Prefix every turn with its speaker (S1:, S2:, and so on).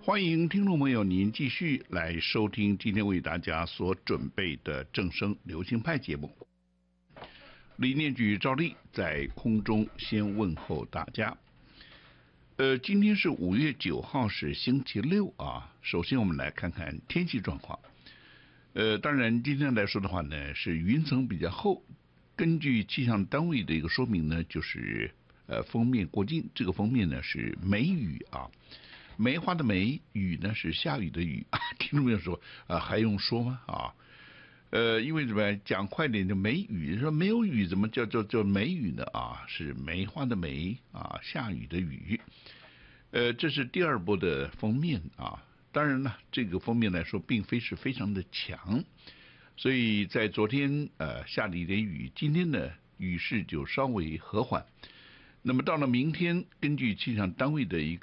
S1: 欢迎听众朋友您继续来收听今天为大家所准备的正声流行派节目。李念举照例在空中先问候大家。今天是5月9号，是星期六啊。首先我们来看看天气状况。当然今天来说的话呢，是云层比较厚。根据气象单位的一个说明呢，就是锋面过境，这个锋面呢是梅雨啊。梅花的梅，雨呢是下雨的雨啊。听众朋友说还用说吗啊？因为怎么讲快点就梅雨，说没有雨怎么叫梅雨呢啊？是梅花的梅啊，下雨的雨。这是第二波的锋面啊。当然了，这个锋面来说并非是非常的强，所以在昨天下了一点雨，今天呢雨势就稍微和缓。那么到了明天，根据气象单位的一